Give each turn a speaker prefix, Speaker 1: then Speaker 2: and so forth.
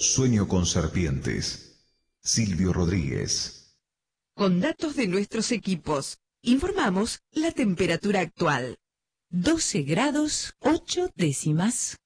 Speaker 1: Sueño con serpientes. Silvio Rodríguez.
Speaker 2: Con datos de nuestros equipos, informamos la temperatura actual. 12 grados 8 décimas.